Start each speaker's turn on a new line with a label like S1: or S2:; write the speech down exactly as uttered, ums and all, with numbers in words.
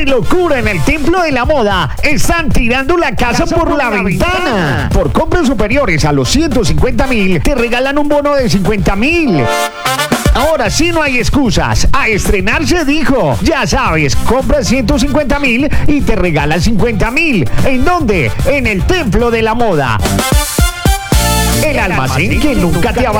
S1: ¡Qué locura! En el Templo de la Moda están tirando la casa, casa por, por la, la ventana. ventana. Por compras superiores a los ciento cincuenta mil, te regalan un bono de cincuenta mil. Ahora sí no hay excusas. A estrenar se dijo. Ya sabes, compras ciento cincuenta mil y te regalan cincuenta mil. ¿En dónde? En el Templo de la Moda. El almacén que nunca te abandona.